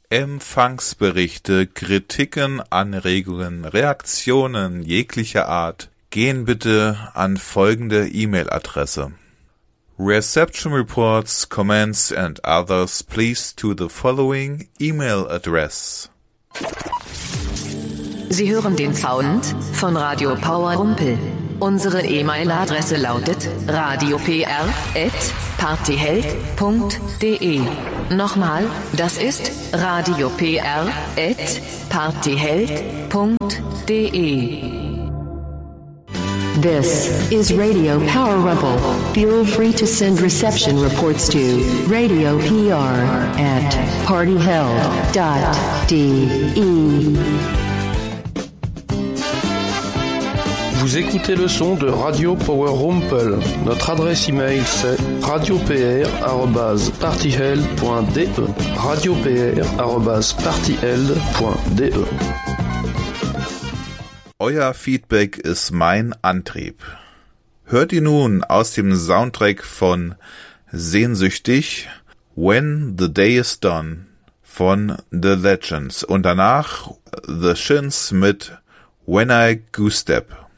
Empfangsberichte, Kritiken, Anregungen, Reaktionen jeglicher Art gehen bitte an folgende E-Mail-Adresse: Reception reports, comments and others please to the following email address. Sie hören den Sound von Radio Power Rumpel. Unsere E-Mail-Adresse lautet radiopr@partyheld.de. Nochmal, das ist radiopr@partyheld.de. This is Radio Power Rumble. Feel free to send reception reports to radiopr@partyheld.de. Vous écoutez le son de Radio Power Rumpel. Notre adresse email c'est radiopr@partyheld.de. radiopr@partyheld.de. Euer Feedback ist mein Antrieb. Hört ihr nun aus dem Soundtrack von Sehnsüchtig When the Day is Done von The Legends und danach The Shins mit When I Goose Step.